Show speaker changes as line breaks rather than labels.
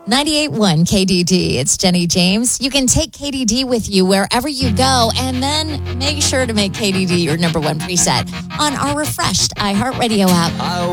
98.1 KDD. It's Jenny James. You can take KDD with you wherever you go, and then make sure to make KDD your number one preset on our refreshed iHeartRadio app.